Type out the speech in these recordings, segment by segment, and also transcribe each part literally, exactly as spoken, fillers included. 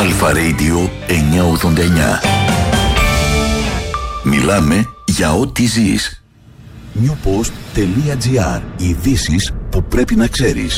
Αλφα Radio εννιακόσια ογδόντα εννιά. Μιλάμε για ό,τι ζεις. newpost.gr. Ειδήσεις που πρέπει να ξέρεις.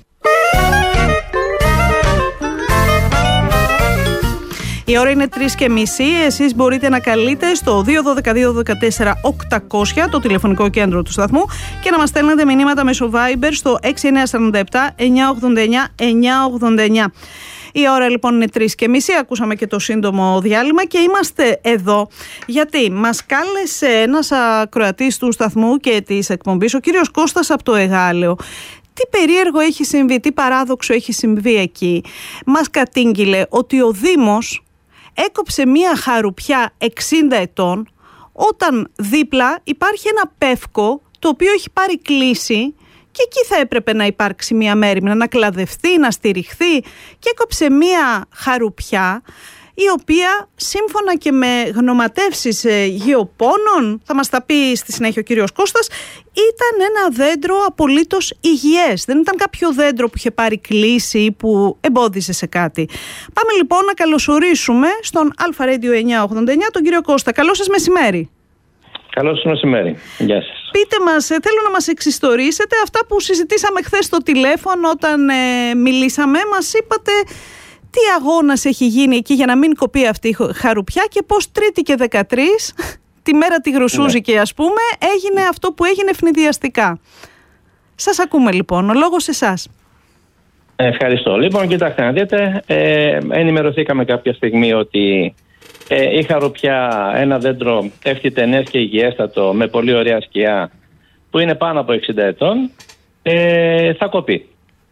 Η ώρα είναι τρεις και μισή. Εσείς μπορείτε να καλείτε στο δύο ένα δύο δύο ένα τέσσερα οκτακόσια, το τηλεφωνικό κέντρο του σταθμού, και να μας στέλνετε μηνύματα μέσω Viber στο έξι εννιά τέσσερα επτά εννιακόσια ογδόντα εννιά εννιακόσια ογδόντα εννιά. Η ώρα λοιπόν είναι τρεις και μισή, ακούσαμε και το σύντομο διάλειμμα και είμαστε εδώ γιατί μας κάλεσε ένας ακροατής του σταθμού και της εκπομπής, ο κύριος Κώστας από το Εγάλεο. Τι περίεργο έχει συμβεί, τι παράδοξο έχει συμβεί εκεί. Μας κατήγγειλε ότι ο Δήμος έκοψε μία χαρουπιά εξήντα ετών όταν δίπλα υπάρχει ένα πεύκο το οποίο έχει πάρει κλίση και εκεί θα έπρεπε να υπάρξει μία μέριμνα, να κλαδευτεί, να στηριχθεί, και έκοψε μία χαρουπιά η οποία σύμφωνα και με γνωματεύσεις ε, γεωπόνων, θα μας τα πει στη συνέχεια ο κύριος Κώστας, ήταν ένα δέντρο απολύτως υγιές. Δεν ήταν κάποιο δέντρο που είχε πάρει κλίση ή που εμπόδιζε σε κάτι. Πάμε λοιπόν να καλωσορίσουμε στον Αλφα Radio εννιακόσια ογδόντα εννιά τον κύριο Κώστα. Καλό σας μεσημέρι. Καλό σας μεσημέρι. Γεια σας. Πείτε μας, θέλω να μας εξιστορήσετε αυτά που συζητήσαμε χθες στο τηλέφωνο όταν ε, μιλήσαμε. Μας είπατε τι αγώνας έχει γίνει εκεί για να μην κοπεί αυτή η χαρουπιά και πώς Τρίτη και δεκατρείς, τη μέρα τη Χρυσούζικη, ναι, ας πούμε, έγινε αυτό που έγινε ευνηδιαστικά. Σας ακούμε λοιπόν, ο λόγος εσάς. Ευχαριστώ. Λοιπόν, κοιτάξτε να δείτε, ε, ενημερωθήκαμε κάποια στιγμή ότι ε, η χαρουπιά, ένα δέντρο εύχυτενές και υγιέστατο με πολύ ωραία σκιά που είναι πάνω από εξήντα ετών, ε, θα κοπεί.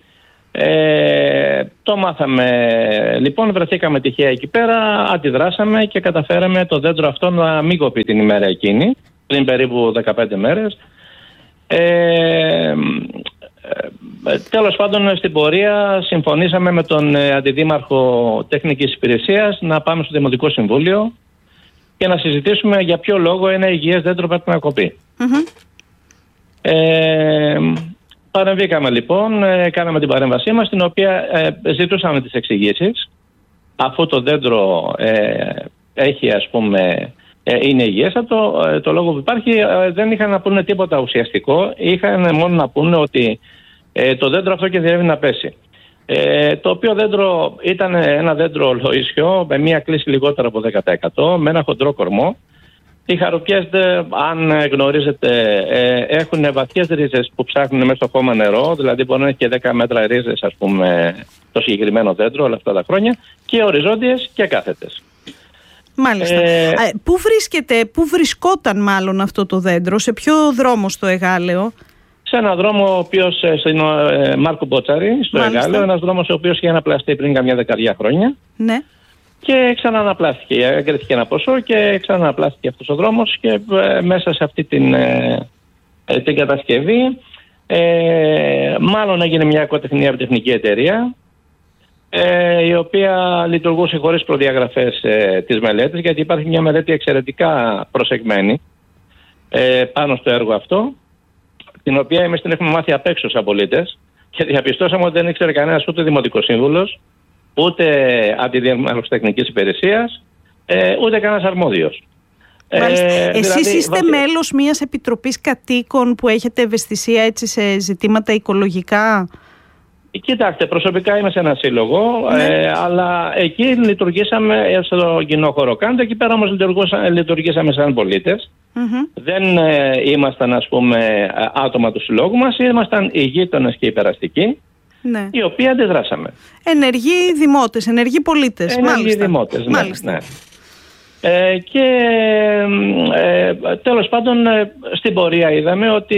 Ε, το μάθαμε λοιπόν, βρεθήκαμε τυχαία εκεί πέρα, αντιδράσαμε και καταφέραμε το δέντρο αυτό να μην κοπεί την ημέρα εκείνη, πριν περίπου δεκαπέντε μέρες. Ε, ε, τέλος πάντων, στην πορεία συμφωνήσαμε με τον Αντιδήμαρχο Τεχνικής Υπηρεσίας να πάμε στο Δημοτικό Συμβούλιο και να συζητήσουμε για ποιο λόγο ένα υγιές δέντρο πρέπει να κοπεί. Mm-hmm. Ε, Παρεμβήκαμε λοιπόν, ε, κάναμε την παρέμβασή μας, την οποία ε, ζητούσαμε τις εξηγήσεις. Αφού το δέντρο ε, έχει, ας πούμε, ε, είναι υγιέστατο, ε, το λόγο που υπάρχει, ε, δεν είχαν να πούνε τίποτα ουσιαστικό. Είχαν μόνο να πούνε ότι ε, το δέντρο αυτό κινδυνεύει να πέσει. Ε, το οποίο δέντρο ήταν ένα δέντρο λοΐσιο με μία κλίση λιγότερο από δέκα τοις εκατό, με ένα χοντρό κορμό. Οι χαρουπιές, αν γνωρίζετε, έχουν βαθιές ρίζες που ψάχνουν μέσα στο χώμα νερό, δηλαδή μπορεί να έχει και δέκα μέτρα ρίζες, ας πούμε, το συγκεκριμένο δέντρο όλα αυτά τα χρόνια, και οριζόντιες και κάθετες. Μάλιστα. Ε, πού βρίσκεται, πού βρισκόταν μάλλον αυτό το δέντρο, σε ποιο δρόμο στο Εγάλεο? Σε έναν δρόμο ο οποίος, στην Μάρκο Μπότσαρη, στο Μάλιστα. Εγάλεο, ένας δρόμος ο οποίος είχε αναπλαστεί πριν καμιά δεκαετία χρόνια. Ναι. Και ξανααναπλάστηκε, εγκρίθηκε ένα ποσό και ξανααναπλάστηκε αυτός ο δρόμος και ε, μέσα σε αυτή την, ε, την κατασκευή ε, μάλλον έγινε μια οικοτεχνία επιτεχνική εταιρεία ε, η οποία λειτουργούσε χωρίς προδιαγραφές ε, της μελέτης, γιατί υπάρχει μια μελέτη εξαιρετικά προσεγμένη ε, πάνω στο έργο αυτό, την οποία εμείς την έχουμε μάθει απ' έξω σαν πολίτες και διαπιστώσαμε ότι δεν ήξερε κανένας, ούτε δημοτικός σύμβουλος, ούτε Αντιδήμαρχος Τεχνικής Υπηρεσίας, ε, ούτε κανένας αρμόδιος. Ε, Εσείς δηλαδή, είστε βαθι... μέλος μιας επιτροπής κατοίκων που έχετε ευαισθησία έτσι σε ζητήματα οικολογικά? Κοιτάξτε, προσωπικά είμαι σε ένα σύλλογο, ναι. ε, αλλά εκεί λειτουργήσαμε στο κοινό χώρο Κάντε, εκεί πέρα όμως λειτουργήσαμε σαν πολίτες. Mm-hmm. Δεν ε, ήμασταν, ας πούμε, άτομα του συλλόγου μας, ήμασταν οι γείτονες και οι περαστικοί. Ναι. Οι οποίοι αντιδράσαμε. Ενεργοί δημότες, ενεργοί πολίτες. Ενεργοί Μάλιστα. δημότες, ναι. Μάλιστα. ναι. Ε, και ε, τέλος πάντων ε, στην πορεία είδαμε ότι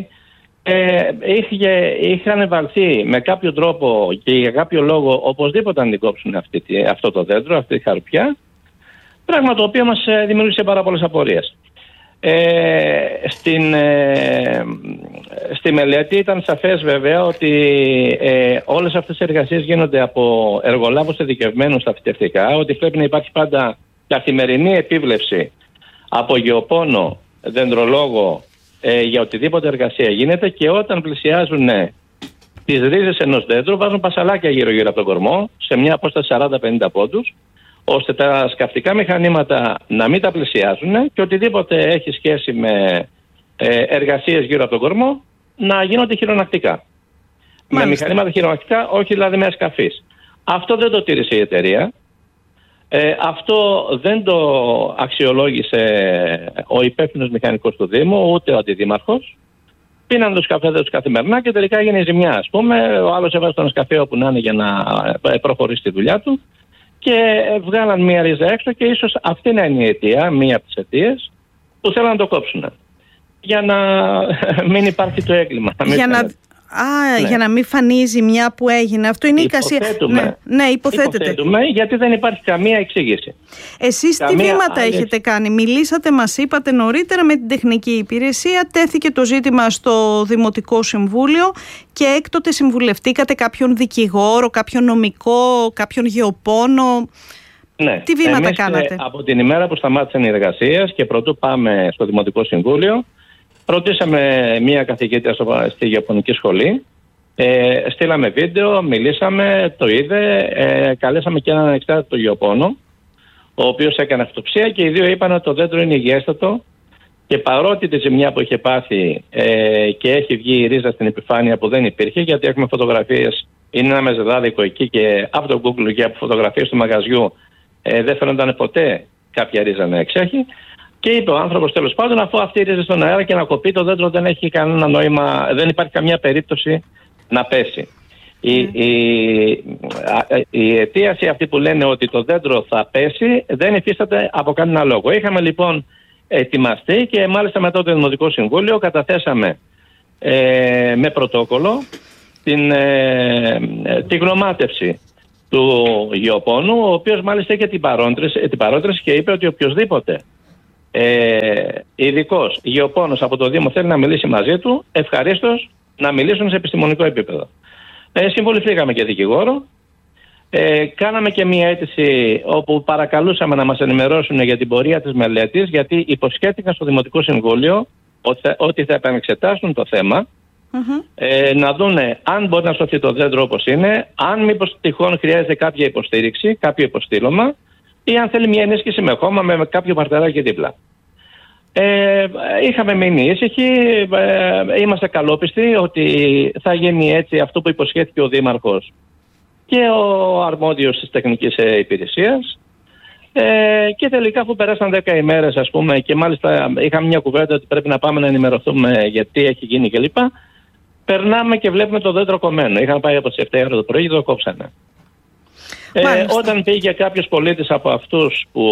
ε, είχε, είχαν βαλθεί με κάποιο τρόπο και για κάποιο λόγο οπωσδήποτε να την κόψουν αυτή, αυτό το δέντρο, αυτή τη χαρουπιά, πράγμα το οποίο μας δημιούργησε πάρα πολλές απορίες. Ε, στην, ε, στη μελέτη ήταν σαφές βέβαια ότι ε, όλες αυτές οι εργασίες γίνονται από εργολάβους ειδικευμένους στα φυτευτικά, ότι πρέπει να υπάρχει πάντα καθημερινή επίβλεψη από γεωπόνο, δεντρολόγο ε, για οτιδήποτε εργασία γίνεται, και όταν πλησιάζουν τις ρίζες ενός δέντρου, βάζουν πασαλάκια γύρω-γύρω από τον κορμό, σε μια απόσταση σαράντα με πενήντα πόντους, ώστε τα σκαφτικά μηχανήματα να μην τα πλησιάζουν και οτιδήποτε έχει σχέση με ε, εργασίες γύρω από τον κορμό να γίνονται χειρονακτικά. Μάλιστα. Με μηχανήματα χειρονακτικά, όχι δηλαδή με ασκαφής. Αυτό δεν το τήρησε η εταιρεία. Ε, αυτό δεν το αξιολόγησε ο υπεύθυνος μηχανικός του Δήμου, ούτε ο αντιδήμαρχος. Πίναν τους καφέδες τους καθημερινά και τελικά έγινε ζημιά. Ας πούμε, ο άλλος έβαζε τον σκαφέ όπου να είναι για να προχωρήσει τη δουλειά του και βγάλαν μία ρίζα έξω και ίσως αυτή να είναι η αιτία, μία από τις αιτίες που θέλουν να το κόψουν. Για να μην υπάρχει το έγκλημα. Για να... Α, ναι. για να μην φανεί η ζημιά που έγινε. Αυτό είναι η εικασία. Ναι, ναι, υποθέτεται. Υποθέτουμε, γιατί δεν υπάρχει καμία εξήγηση. Εσείς καμία τι βήματα άλλη... έχετε κάνει? Μιλήσατε, μας είπατε νωρίτερα με την τεχνική υπηρεσία, τέθηκε το ζήτημα στο Δημοτικό Συμβούλιο και έκτοτε συμβουλευτήκατε κάποιον δικηγόρο, κάποιον νομικό, κάποιον γεωπόνο. Ναι. Τι βήματα Εμείς, κάνατε? Από την ημέρα που σταμάτησαν οι εργασίες και πρωτού πάμε στο Δημοτικό Συμβούλιο, ρωτήσαμε μία καθηγήτρια στη γεωπονική σχολή, ε, στείλαμε βίντεο, μιλήσαμε, το είδε, ε, καλέσαμε και έναν ανεξάρτητο γεωπόνο, ο οποίος έκανε αυτοψία και οι δύο είπαν ότι το δέντρο είναι υγιέστατο και παρότι τη ζημιά που είχε πάθει ε, και έχει βγει η ρίζα στην επιφάνεια που δεν υπήρχε, γιατί έχουμε φωτογραφίες, είναι ένα μεζεδάδικο εκεί και από το Google και από φωτογραφίες του μαγαζιού ε, δεν φαίνονταν ποτέ κάποια ρίζα να εξέχει. Και είπε ο άνθρωπος τέλος πάντων, αφού αυτή η ρίζα στον αέρα και να κοπεί, το δέντρο δεν έχει κανένα νόημα, δεν υπάρχει καμία περίπτωση να πέσει. Mm. Η, η, η αιτίαση αυτή που λένε ότι το δέντρο θα πέσει δεν υφίσταται από κανένα λόγο. Είχαμε λοιπόν ετοιμαστεί και μάλιστα μετά το Δημοτικό Συμβούλιο καταθέσαμε ε, με πρωτόκολλο την, ε, την γνωμάτευση του γεωπόνου, ο οποίος μάλιστα είχε την παρότριση, την παρότριση και είπε ότι οποιοδήποτε Ε, ειδικός γεωπόνος από το Δήμο θέλει να μιλήσει μαζί του, ευχαρίστως να μιλήσουν σε επιστημονικό επίπεδο. Ε, συμβουληθήκαμε και δικηγόρο, ε, κάναμε και μια αίτηση όπου παρακαλούσαμε να μας ενημερώσουν για την πορεία της μελέτης, γιατί υποσχέθηκαν στο Δημοτικό Συμβούλιο ότι θα, ότι θα επανεξετάσουν το θέμα, mm-hmm. ε, να δούνε αν μπορεί να σωθεί το δέντρο όπως είναι, αν μήπως τυχόν χρειάζεται κάποια υποστήριξη, κάποιο υποστήλωμα, ή αν θέλει μια ενίσχυση με χώμα με κάποιο παρτεράκι δίπλα. Ε, είχαμε μείνει ήσυχοι, ε, είμαστε καλόπιστοι ότι θα γίνει έτσι αυτό που υποσχέθηκε ο Δήμαρχος και ο αρμόδιος της τεχνικής υπηρεσίας. Ε, και τελικά αφού περάσαν δέκα ημέρες ας πούμε και μάλιστα είχαμε μια κουβέντα ότι πρέπει να πάμε να ενημερωθούμε γιατί έχει γίνει κλπ. Περνάμε και βλέπουμε το δέντρο κομμένο. Είχαν πάει από τις επτά ώρα το πρωί και το κόψανε. Ε, όταν πήγε κάποιος πολίτης από αυτούς που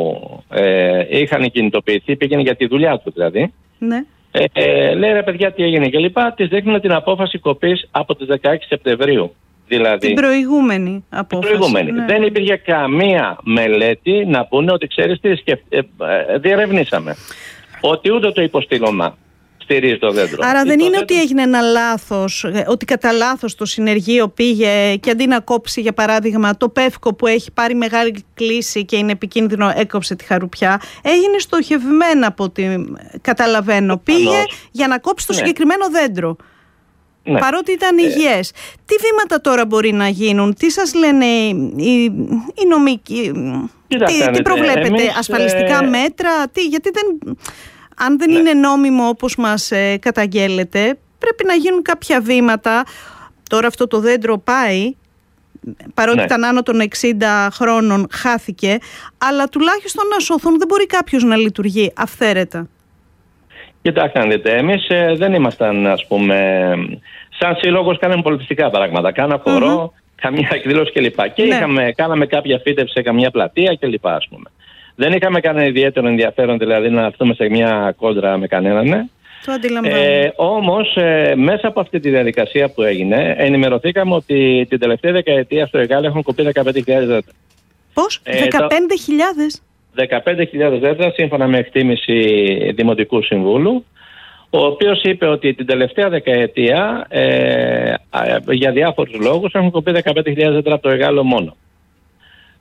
ε, είχαν κινητοποιηθεί, πήγαινε για τη δουλειά του δηλαδή, ναι. ε, ε, λέει ρε παιδιά τι έγινε και λοιπά, της δείχνουν την απόφαση κοπής από τις δεκαέξι Σεπτεμβρίου. Δηλαδή, την προηγούμενη απόφαση. Την προηγούμενη. Ναι. Δεν υπήρχε καμία μελέτη να πούνε ότι ξέρεις τι σκεφ... ε, ε, διερευνήσαμε. Ότι ούτε το υποστήλωμα στηρίζει το δέντρο. Άρα δεν είναι δέντρο... ότι έγινε ένα λάθος, ότι κατά λάθος το συνεργείο πήγε και αντί να κόψει για παράδειγμα το πεύκο που έχει πάρει μεγάλη κλίση και είναι επικίνδυνο, έκοψε τη χαρουπιά. Έγινε στοχευμένα από ό,τι καταλαβαίνω. Πήγε Ανώς. για να κόψει το ναι. συγκεκριμένο δέντρο. Ναι. Παρότι ήταν υγιές. Ε... Τι βήματα τώρα μπορεί να γίνουν, τι σας λένε οι, οι νομικοί, τι, τι προβλέπετε, εμείς, ασφαλιστικά ε... μέτρα, τι, γιατί δεν... Αν δεν ναι. είναι νόμιμο όπως μας ε, καταγγέλλεται, πρέπει να γίνουν κάποια βήματα. Τώρα αυτό το δέντρο πάει, παρότι ναι. ήταν άνω των εξήντα χρόνων, χάθηκε, αλλά τουλάχιστον να σωθούν. Δεν μπορεί κάποιος να λειτουργεί αυθαίρετα. Κοιτάξτε να δείτε, εμείς ε, δεν ήμασταν, ας πούμε, σαν σύλλογος κάναμε πολιτιστικά πράγματα. Κάνα χορό, mm-hmm. καμιά εκδήλωση κλπ. Και ναι. είχαμε, κάναμε κάποια φύτευση σε καμιά πλατεία κλπ. Ας πούμε. Δεν είχαμε κανένα ιδιαίτερο ενδιαφέρον δηλαδή να έρθουμε σε μια κόντρα με κανέναν. Ναι. Το αντιλαμβάνω. Ε, όμως ε, μέσα από αυτή τη διαδικασία που έγινε ενημερωθήκαμε ότι την τελευταία δεκαετία στο ΕΓΑΛ έχουν κοπεί δεκαπέντε χιλιάδες δέντρα. Πώς? Ε, δεκαπέντε χιλιάδες? δεκαπέντε χιλιάδες δέντρα σύμφωνα με εκτίμηση Δημοτικού Συμβούλου, ο οποίος είπε ότι την τελευταία δεκαετία ε, για διάφορους λόγους έχουν κοπεί δεκαπέντε χιλιάδες δέντρα από το ΕΓΑΛ μόνο.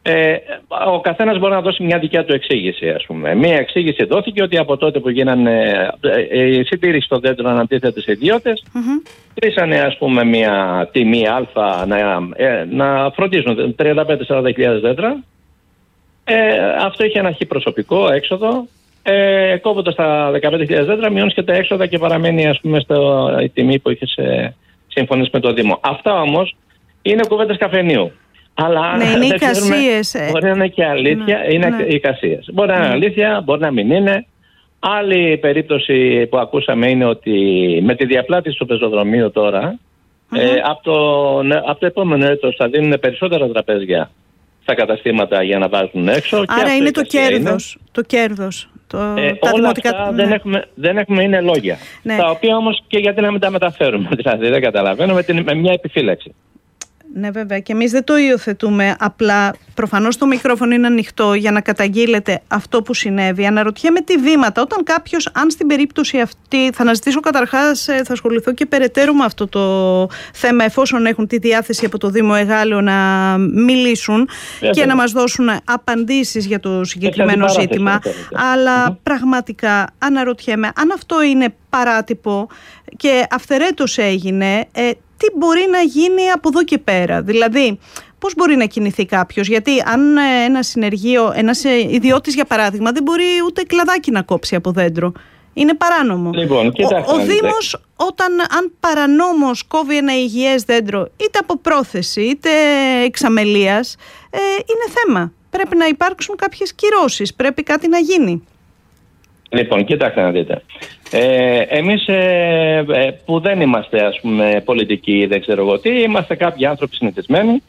Ε, ο καθένας μπορεί να δώσει μια δικιά του εξήγηση, ας πούμε. Μια εξήγηση δόθηκε ότι από τότε που γίνανε ε, η συντήρηση των δέντρων ανατίθεται σε ιδιώτες, κλείσανε mm-hmm. ας πούμε μια τιμή α να, ε, να φροντίζουν τριάντα πέντε με σαράντα χιλιάδες δέντρα. Ε, αυτό είχε ένα χι προσωπικό έξοδο. Ε, κόβοντας τα δεκαπέντε χιλιάδες δέντρα, μειώνεις και τα έξοδα και παραμένει ας πούμε στο, η τιμή που είχες ε, συμφωνήσει με το Δήμο. Αυτά όμως είναι κουβέντες καφενείου. Αλλά ναι, είναι εικασίες. Μπορεί να είναι και αλήθεια, ναι, είναι ναι. εικασίες. Μπορεί να είναι ναι. αλήθεια, μπορεί να μην είναι. Άλλη περίπτωση που ακούσαμε είναι ότι με τη διαπλάτηση του πεζοδρομίου τώρα, mm-hmm. ε, από, το, από το επόμενο έτος θα δίνουν περισσότερα τραπέζια στα καταστήματα για να βάζουν έξω. Άρα και είναι το κέρδος. Είναι. Το κέρδος. Το, ε, τα όλα δημοτικά... αυτά ναι. δεν, έχουμε, δεν έχουμε, είναι λόγια. Ναι. Τα οποία όμως και γιατί να μην τα μεταφέρουμε. Δηλαδή δεν καταλαβαίνω με, την, με μια επιφύλαξη. Ναι, βέβαια. Και εμείς δεν το υιοθετούμε. Απλά προφανώς το μικρόφωνο είναι ανοιχτό για να καταγγείλετε αυτό που συνέβη. Αναρωτιέμαι τι βήματα. Όταν κάποιος, αν στην περίπτωση αυτή, θα αναζητήσω καταρχάς, θα ασχοληθώ και περαιτέρω με αυτό το θέμα, εφόσον έχουν τη διάθεση από το Δήμο Εγάλεο να μιλήσουν yeah, και yeah. να μας δώσουν απαντήσεις για το συγκεκριμένο ζήτημα. Yeah, yeah. Αλλά mm-hmm. πραγματικά αναρωτιέμαι αν αυτό είναι παράτυπο και αυθαιρέτως έγινε. Ε, τι μπορεί να γίνει από εδώ και πέρα, δηλαδή πώς μπορεί να κινηθεί κάποιος, γιατί αν ένα συνεργείο, ένας ιδιώτης για παράδειγμα δεν μπορεί ούτε κλαδάκι να κόψει από δέντρο, είναι παράνομο. Λοιπόν, ο, ο Δήμος όταν αν παρανόμως κόβει ένα υγιές δέντρο είτε από πρόθεση είτε εξαμελίας, ε, είναι θέμα, πρέπει να υπάρξουν κάποιες κυρώσεις, πρέπει κάτι να γίνει. Λοιπόν, κοιτάξτε να δείτε. Ε, εμείς ε, ε, που δεν είμαστε ας πούμε πολιτικοί, δεν ξέρω εγώ τι, είμαστε κάποιοι άνθρωποι συνηθισμένοι,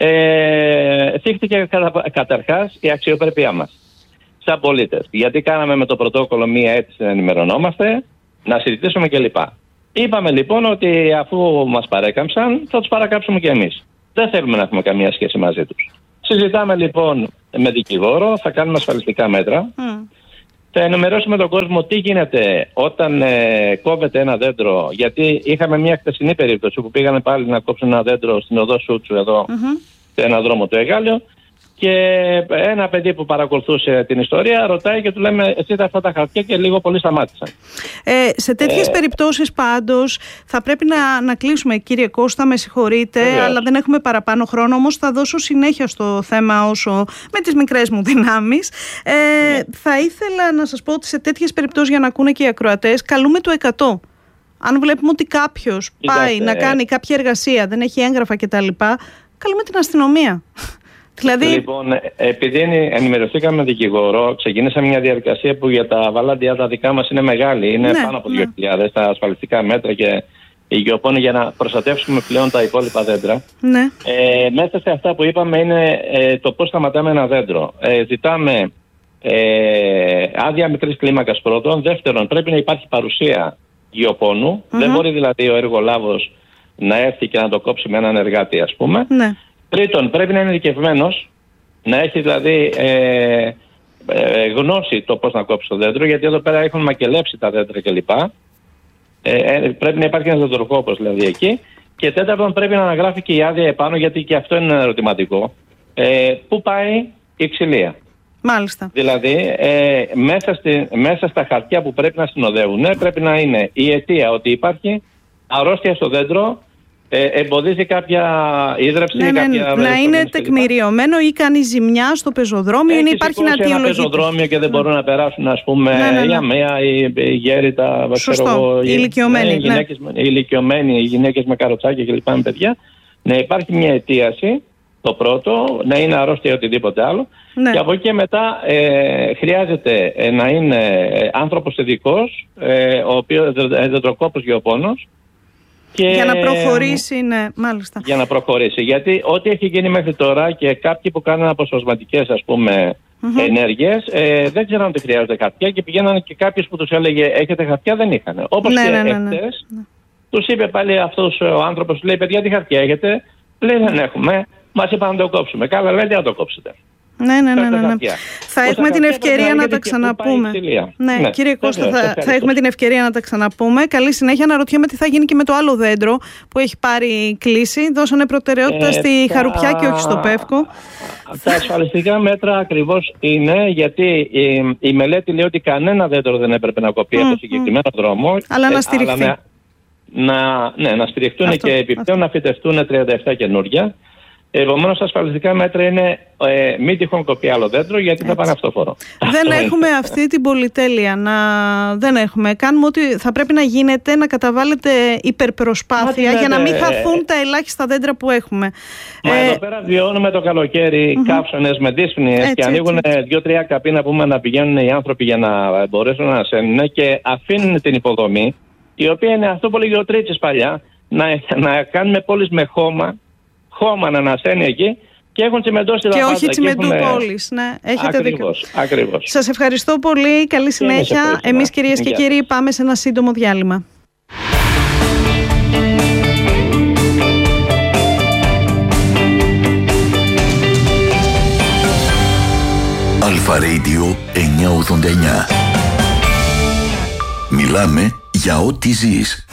ε, θύχτηκε κατα, καταρχάς η αξιοπρέπειά μας σαν πολίτες. Γιατί κάναμε με το πρωτόκολλο μία αίτηση να ενημερωνόμαστε, να συζητήσουμε κλπ. Είπαμε λοιπόν ότι αφού μας παρέκαμψαν θα τους παρακάψουμε και εμείς. Δεν θέλουμε να έχουμε καμία σχέση μαζί τους. Συζητάμε λοιπόν με δικηγόρο, θα κάνουμε ασφαλιστικά μέτρα. Mm. Θα ενημερώσουμε τον κόσμο τι γίνεται όταν ε, κόβεται ένα δέντρο. Γιατί είχαμε μια χθεσινή περίπτωση που πήγαμε πάλι να κόψουν ένα δέντρο στην οδό Σούτσου εδώ, mm-hmm. σε ένα δρόμο του Εγάλεο. Και ένα παιδί που παρακολουθούσε την ιστορία ρωτάει και του λέμε εσύ τα αυτά τα χαρτιά και λίγο πολύ σταμάτησαν. Ε, σε τέτοιες ε, περιπτώσεις πάντως θα πρέπει να, να κλείσουμε, κύριε Κώστα, με συγχωρείτε, ε, αλλά δεν έχουμε παραπάνω χρόνο, όμως θα δώσω συνέχεια στο θέμα όσο με τις μικρές μου δυνάμεις. Ε, ε. Θα ήθελα να σας πω ότι σε τέτοιες περιπτώσεις, για να ακούνε και οι ακροατές, καλούμε το εκατό. Αν βλέπουμε ότι κάποιος πάει να κάνει κάποια εργασία, δεν έχει έγγραφα κτλ., καλούμε την αστυνομία. Δηλαδή... Λοιπόν, επειδή ενημερωθήκαμε με δικηγόρο, ξεκίνησαμε μια διαδικασία που για τα βαλάντια τα δικά μας είναι μεγάλη. Είναι ναι, πάνω από ναι. δύο χιλιάδες τα ασφαλιστικά μέτρα και η γεωπόνη για να προστατεύσουμε πλέον τα υπόλοιπα δέντρα. Ναι. Ε, μέσα σε αυτά που είπαμε είναι ε, το πώς σταματάμε ένα δέντρο. Ε, ζητάμε ε, άδεια μικρής κλίμακας πρώτον. Δεύτερον, πρέπει να υπάρχει παρουσία γεωπόνου. Mm-hmm. Δεν μπορεί δηλαδή ο εργολάβος να έρθει και να το κόψει με έναν εργάτη, ας πούμε. Ναι. Τρίτον, πρέπει να είναι ειδικευμένος, να έχει δηλαδή ε, ε, γνώση το πώς να κόψει το δέντρο, γιατί εδώ πέρα έχουν μακελέψει τα δέντρα κλπ. Ε, ε, πρέπει να υπάρχει ένας δεντροκόπος δηλαδή εκεί. Και τέταρτον, πρέπει να αναγράφει και η άδεια επάνω, γιατί και αυτό είναι ένα ερωτηματικό. Ε, πού πάει η ξυλία. Μάλιστα. Δηλαδή, ε, μέσα, στη, μέσα στα χαρτιά που πρέπει να συνοδεύουν, πρέπει να είναι η αιτία ότι υπάρχει αρρώστια στο δέντρο. Ε, εμποδίζει κάποια ίδρυψη, ναι, κάποια... Ναι, να είναι τεκμηριωμένο ή κάνει ζημιά στο πεζοδρόμιο ή υπάρχει να αιτιολογείται. Ένα πεζοδρόμιο και δεν ναι. μπορούν να περάσουν, ας πούμε, ναι, ναι, ναι. η αμαία, οι, οι γέροι, τα Σωστό, οι ηλικιωμένοι. Ναι, οι, γυναίκες, ναι. οι ηλικιωμένοι, οι γυναίκες με καροτσάκια κλπ. Με παιδιά. Να υπάρχει μια αιτίαση, το πρώτο, να είναι αρρώστια ή οτιδήποτε άλλο. Ναι. Και από εκεί και μετά ε, χρειάζεται ε, να είναι άνθρωπος ειδικός, ε, ο οποίος δεντροκόπος γεωπόνος. Και... Για να προχωρήσει, ναι, μάλιστα. Για να προχωρήσει. Γιατί ό,τι έχει γίνει μέχρι τώρα και κάποιοι που κάνουν αποσπασματικές, ας πούμε, mm-hmm. ενέργειες, ε, δεν ξέραν ότι χρειάζονται χαρτιά και πηγαίναν και κάποιος που τους έλεγε έχετε χαρτιά, δεν είχαν. Όπως ναι, και ναι, ναι, ναι. εχθές, ναι. τους είπε πάλι αυτός ο άνθρωπος, λέει παιδιά τι χαρτιά έχετε, λέει δεν έχουμε, μας είπαν να το κόψουμε. Καλά, λέει να το κόψετε. Ναι, ναι, ναι, ναι, ναι. Θα έχουμε την ευκαιρία να τα ξαναπούμε. Ναι, ναι, κύριε Κώστα, θα, θα έχουμε την ευκαιρία να τα ξαναπούμε. Καλή συνέχεια. Αναρωτιέμαι τι θα γίνει και με το άλλο δέντρο που έχει πάρει κλίση. Δώσανε προτεραιότητα ε, στη τα... Χαρουπιά και όχι στο Πεύκο. Τα ασφαλιστικά μέτρα ακριβώς είναι, γιατί η, η μελέτη λέει ότι κανένα δέντρο δεν έπρεπε να κοπεί mm, από το συγκεκριμένο mm. δρόμο. Αλλά να στηριχθεί. Αλλά να, ναι, να στηριχτούν αυτό, και επιπλέον αυτό. να φυτευτούν τριάντα επτά καινούργια. Επομένως, τα ασφαλιστικά μέτρα είναι ε, μην τυχόν κοπεί άλλο δέντρο, γιατί έτσι. θα πάνε αυτοφόρο. Δεν έχουμε αυτή την πολυτέλεια. Να... Δεν έχουμε. Κάνουμε ότι θα πρέπει να γίνεται, να καταβάλλετε υπερπροσπάθεια για να μην χαθούν τα ελάχιστα δέντρα που έχουμε. Μα ε... εδώ πέρα βιώνουμε το καλοκαίρι mm-hmm. κάψονες με δύσπνιες και ανοίγουν δύο-τρία καπί να πούμε να πηγαίνουν οι άνθρωποι για να μπορέσουν να ασθενούν και αφήνουν την υποδομή, η οποία είναι αυτό που λέγει ο Τρίτσης παλιά, να, να κάνουμε πόλεις με χώμα. Χώμα να ανασθένει εκεί και έχουν τσιμεντώσει τα πάντα. Και όχι τσιμεντού έχουμε... πόλης. Ναι, έχετε ακριβώς, δίκιο. Ακριβώς. Σας ευχαριστώ πολύ. Καλή συνέχεια. Εμείς, κυρίες και κύριοι, πάμε σε ένα σύντομο διάλειμμα. Αλφα Radio εννιακόσια ογδόντα εννιά. Μιλάμε για ό,τι ζεις.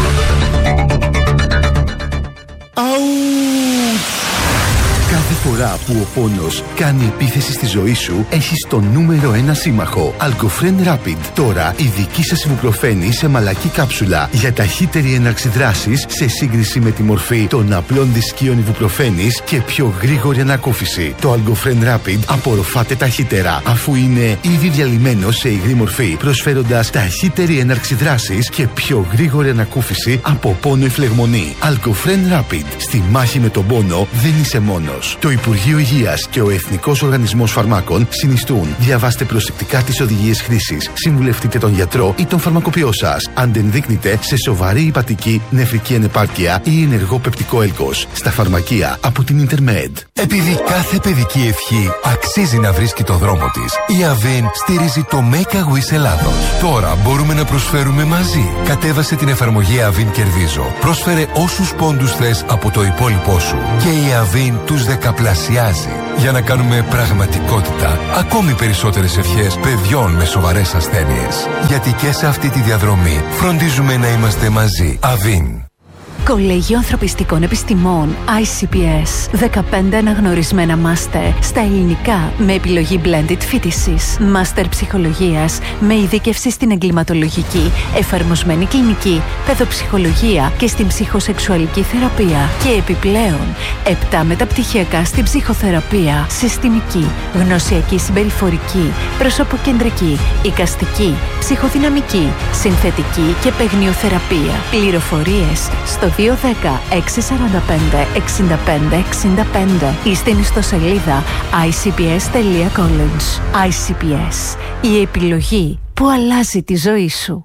Κάθε φορά που ο πόνος κάνει επίθεση στη ζωή σου, έχεις το νούμερο ένα σύμμαχο. Algofren Rapid. Τώρα η δική σας ιβουπροφένη σε μαλακή κάψουλα για ταχύτερη έναρξη δράσης σε σύγκριση με τη μορφή των απλών δισκίων ιβουπροφένης και πιο γρήγορη ανακούφιση. Το Algofren Rapid απορροφάται ταχύτερα, αφού είναι ήδη διαλυμένο σε υγρή μορφή, προσφέροντας ταχύτερη έναρξη δράσης και πιο γρήγορη ανακούφιση από πόνο ή φλεγμονή. Algofren Rapid. Στη μάχη με τον πόνο δεν είσαι μόνος. Το Υπουργείο Υγείας και ο Εθνικός Οργανισμός Φαρμάκων συνιστούν. Διαβάστε προσεκτικά τις οδηγίες χρήσης. Συμβουλευτείτε τον γιατρό ή τον φαρμακοποιό σας. Αν δεν δείκνυται σε σοβαρή υπατική, νεφρική ανεπάρκεια ή ενεργό πεπτικό έλκος. Στα φαρμακεία από την Intermed. Επειδή κάθε παιδική ευχή αξίζει να βρίσκει το δρόμο της, η Avin στηρίζει το Make a Wish Ελλάδος. Τώρα μπορούμε να προσφέρουμε μαζί. Κατέβασε την εφαρμογή Avin Κερδίζω. Πρόσφερε όσους πόντους θες από το υπόλοιπό σου. Και η Avin τους δεκαπλασιάζει για να κάνουμε πραγματικότητα ακόμη περισσότερες ευχές παιδιών με σοβαρές ασθένειες. Γιατί και σε αυτή τη διαδρομή φροντίζουμε να είμαστε μαζί. Avin. Κολέγιο Ανθρωπιστικών Επιστημών άι σι πι ες. δεκαπέντε αναγνωρισμένα μάστερ στα ελληνικά με επιλογή blended φοιτησης. Μάστερ ψυχολογίας με ειδίκευση στην εγκληματολογική, εφαρμοσμένη κλινική, παιδοψυχολογία και στην ψυχοσεξουαλική θεραπεία. Και επιπλέον, επτά μεταπτυχιακά στην ψυχοθεραπεία, συστημική, γνωσιακή συμπεριφορική, προσωποκεντρική, εικαστική, ψυχοδυναμική, συνθετική και παιγνιοθεραπεία. Πληροφορίες στο δύο ένα μηδέν έξι τέσσερα πέντε έξι πέντε έξι πέντε ή στην ιστοσελίδα άι σι πι ες τελεία college. άι σι πι ες, η επιλογή που αλλάζει τη ζωή σου.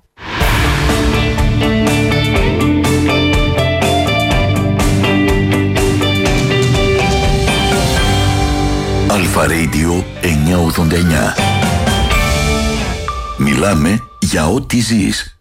Αλφα Radio εννιακόσια ογδόντα εννιά. Μιλάμε για ό,τι ζεις.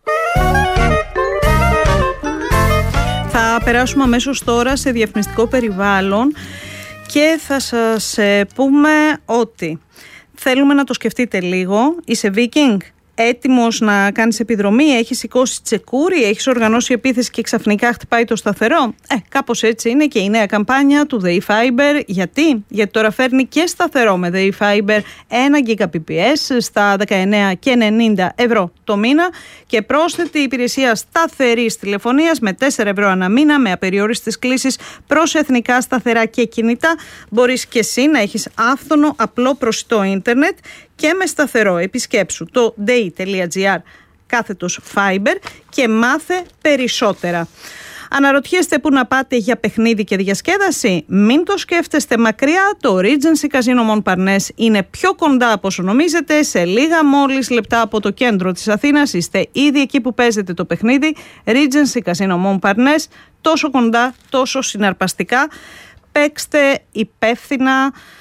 Θα περάσουμε αμέσως τώρα σε διαφημιστικό περιβάλλον και θα σας πούμε ότι θέλουμε να το σκεφτείτε λίγο. Είσαι Viking, έτοιμος να κάνεις επιδρομή, έχεις σηκώσει τσεκούρι, έχεις οργανώσει επίθεση και ξαφνικά χτυπάει το σταθερό. Ε, κάπως έτσι είναι και η νέα καμπάνια του ΔΕΗ Fiber. Γιατί? Γιατί τώρα φέρνει και σταθερό με ΔΕΗ Fiber ένα Gbps στα δεκαεννέα και ενενήντα ευρώ το μήνα και πρόσθετη υπηρεσία σταθερής τηλεφωνίας με τέσσερα ευρώ ανά μήνα με απεριόριστες κλήσεις προς εθνικά σταθερά και κινητά. Μπορείς και εσύ να έχεις άφθονο απλό προσιτό ίντερνετ και με σταθερό. Επισκέψου το dei.gr κάθετος Fiber και μάθε περισσότερα. Αναρωτιέστε που να πάτε για παιχνίδι και διασκέδαση? Μην το σκέφτεστε μακριά, το Regency Casino Montparnasse είναι πιο κοντά από όσο νομίζετε, σε λίγα μόλις λεπτά από το κέντρο της Αθήνας. Είστε ήδη εκεί που παίζετε το παιχνίδι. Regency Casino Montparnasse, τόσο κοντά, τόσο συναρπαστικά. Παίξτε υπεύθυνα,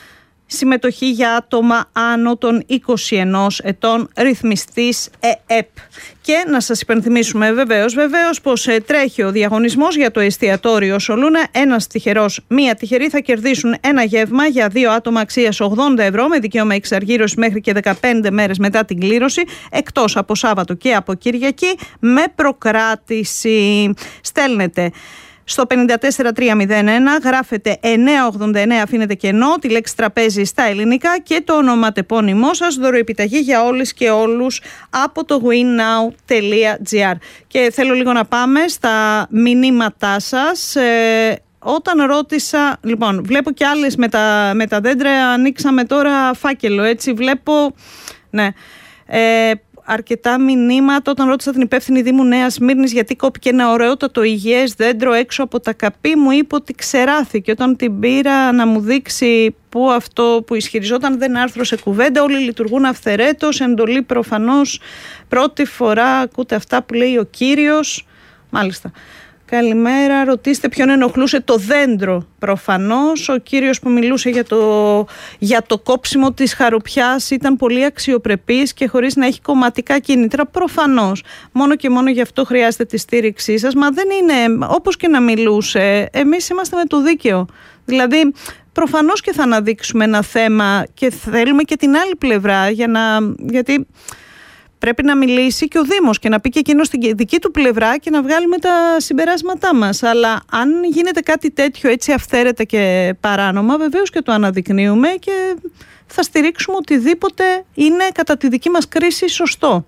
συμμετοχή για άτομα άνω των είκοσι ενός ετών, ρυθμιστής ΕΕΠ. Και να σας υπενθυμίσουμε βεβαίως, βεβαίως πως ε, τρέχει ο διαγωνισμός για το εστιατόριο Σολούνα. Ένας τυχερός, μία τυχερή θα κερδίσουν ένα γεύμα για δύο άτομα αξίας ογδόντα ευρώ με δικαίωμα εξαργύρωσης μέχρι και δεκαπέντε μέρες μετά την κλήρωση, εκτός από Σάββατο και από Κυριακή, με προκράτηση. Στέλνετε στο πέντε τέσσερα τρία μηδέν ένα, γράφετε εννιακόσια ογδόντα εννέα, αφήνετε κενό, τη λέξη τραπέζι στα ελληνικά και το ονοματεπώνυμό σας, δωροεπιταγή για όλες και όλους από το winnow τελεία gr. Και θέλω λίγο να πάμε στα μηνύματά σας. Ε, όταν ρώτησα, λοιπόν, βλέπω και άλλες με τα, με τα δέντρα, ανοίξαμε τώρα φάκελο, έτσι, βλέπω, ναι, ε, αρκετά μηνύματα. Όταν ρώτησα την υπεύθυνη Δήμου Νέας Σμύρνης γιατί κόπηκε ένα ωραιότατο υγιές δέντρο έξω από τα καπί, μου είπε ότι ξεράθηκε. Όταν την πήρα να μου δείξει που αυτό που ισχυριζόταν δεν άρθρωσε κουβέντα, όλοι λειτουργούν αυθαιρέτως, εντολή προφανώς, πρώτη φορά ακούτε αυτά που λέει ο κύριος. Μάλιστα. Καλημέρα, ρωτήστε ποιον ενοχλούσε το δέντρο. Προφανώς ο κύριος που μιλούσε για το, για το κόψιμο της χαρουπιάς ήταν πολύ αξιοπρεπής και χωρίς να έχει κομματικά κίνητρα. Προφανώς. Μόνο και μόνο γι' αυτό χρειάζεται τη στήριξή σας. Μα δεν είναι, όπως και να μιλούσε, εμείς είμαστε με το δίκαιο. Δηλαδή, προφανώς και θα αναδείξουμε ένα θέμα και θέλουμε και την άλλη πλευρά για να, γιατί πρέπει να μιλήσει και ο Δήμος και να πει και εκείνος την δική του πλευρά και να βγάλουμε τα συμπεράσματά μας. Αλλά αν γίνεται κάτι τέτοιο έτσι αυθαίρετα και παράνομα, βεβαίως και το αναδεικνύουμε και θα στηρίξουμε οτιδήποτε είναι κατά τη δική μας κρίση σωστό.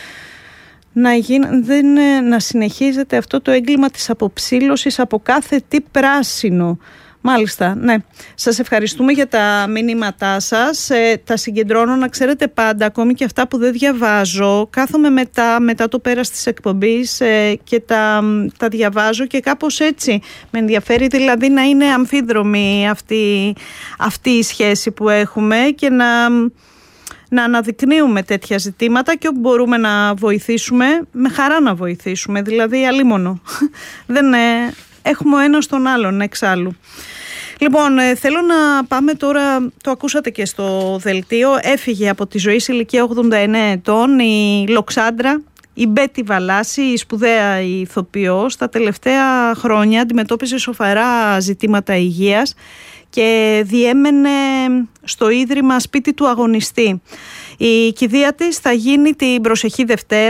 Να, γίν, δεν, να συνεχίζεται αυτό το έγκλημα της αποψήλωσης από κάθε τι πράσινο. Μάλιστα, ναι. Σας ευχαριστούμε για τα μηνύματά σας. Ε, τα συγκεντρώνω, να ξέρετε πάντα, ακόμη και αυτά που δεν διαβάζω. Κάθομαι μετά, μετά το πέρας της εκπομπής ε, και τα, τα διαβάζω και κάπως έτσι με ενδιαφέρει, δηλαδή να είναι αμφίδρομη αυτή, αυτή η σχέση που έχουμε και να, να αναδεικνύουμε τέτοια ζητήματα και όπου μπορούμε να βοηθήσουμε, με χαρά να βοηθήσουμε, δηλαδή αλίμονο. Δεν ε, έχουμε ο ένας τον άλλον εξάλλου. Λοιπόν, ε, θέλω να πάμε τώρα, το ακούσατε και στο δελτίο, έφυγε από τη ζωή σε ηλικία ογδόντα εννέα ετών η Λοξάντρα, η Μπέτη Βαλάση, η σπουδαία ηθοποιός. Τα τελευταία χρόνια αντιμετώπιζε σοβαρά ζητήματα υγείας και διέμενε στο Ίδρυμα Σπίτι του Αγωνιστή. Η κηδεία της θα γίνει την προσεχή Δευτέρα